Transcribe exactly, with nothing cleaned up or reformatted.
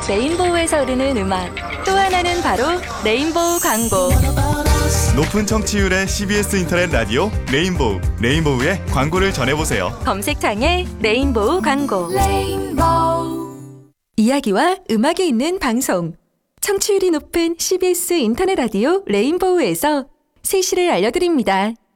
레인보우에서 흐르는 음악, 또 하나는 바로 레인보우 광고. 높은 청취율의 씨비에스 인터넷 라디오 레인보우, 레인보우의 광고를 전해보세요. 검색창에 레인보우 광고. 레인보우. 이야기와 음악이 있는 방송. 청취율이 높은 씨비에스 인터넷 라디오 레인보우에서 세시를 알려드립니다.